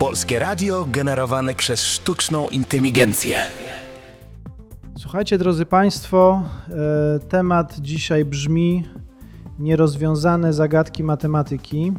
Polskie radio generowane przez sztuczną inteligencję. Słuchajcie, drodzy Państwo, temat dzisiaj brzmi nierozwiązane zagadki matematyki,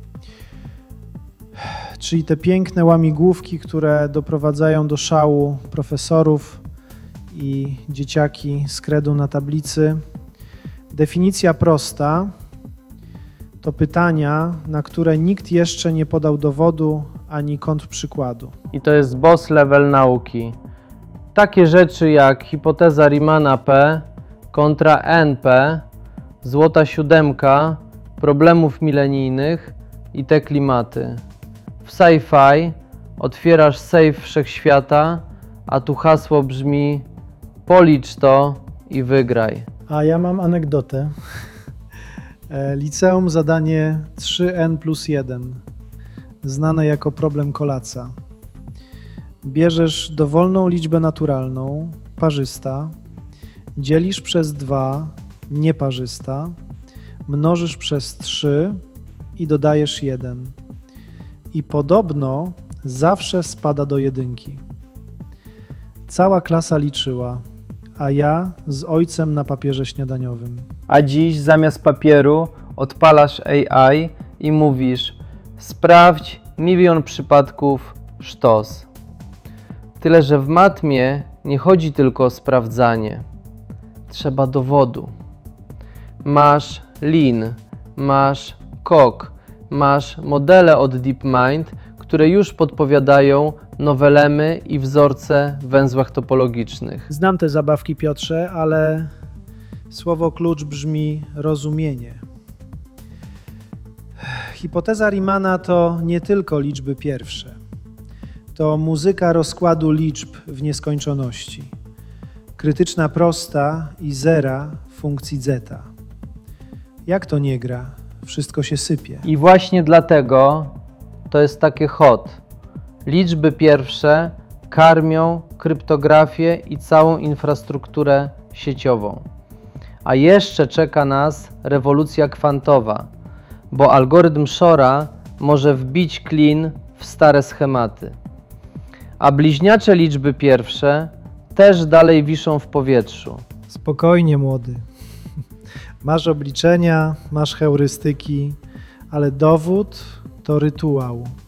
czyli te piękne łamigłówki, które doprowadzają do szału profesorów i dzieciaki z kredą na tablicy. Definicja prosta to pytania, na które nikt jeszcze nie podał dowodu ani kontrprzykładu. I to jest boss level nauki. Takie rzeczy jak hipoteza Riemanna P kontra NP, złota siódemka, problemów milenijnych i te klimaty. W sci-fi otwierasz sejf wszechświata, a tu hasło brzmi: policz to i wygraj. A ja mam anegdotę. Liceum zadanie 3n+1, znane jako problem Collatza. Bierzesz dowolną liczbę naturalną, parzysta, dzielisz przez 2, nieparzysta, mnożysz przez 3 i dodajesz 1. I podobno zawsze spada do jedynki. Cała klasa liczyła, a ja z ojcem na papierze śniadaniowym. A dziś zamiast papieru odpalasz AI i mówisz: sprawdź 1 000 000 przypadków sztos. Tyle, że w matmie nie chodzi tylko o sprawdzanie. Trzeba dowodu. Masz Lean, masz Coq, masz modele od DeepMind, które już podpowiadają nowe lemy i wzorce w węzłach topologicznych. Znam te zabawki, Piotrze, ale słowo klucz brzmi rozumienie. Hipoteza Riemanna to nie tylko liczby pierwsze. To muzyka rozkładu liczb w nieskończoności. Krytyczna prosta i zera funkcji zeta. Jak to nie gra? Wszystko się sypie. I właśnie dlatego to jest takie hot. Liczby pierwsze karmią kryptografię i całą infrastrukturę sieciową. A jeszcze czeka nas rewolucja kwantowa, bo algorytm Shora może wbić klin w stare schematy. A bliźniacze liczby pierwsze też dalej wiszą w powietrzu. Spokojnie, młody. Masz obliczenia, masz heurystyki, ale dowód to rytuał.